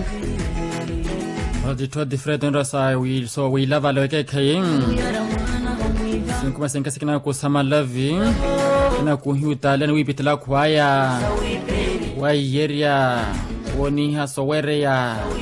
Dito different rasa we love aloke kayin kuma sen kasikina ko sama lavi ina ku hiuta len wi pitla kwaya wa yeria woni ha sowere ya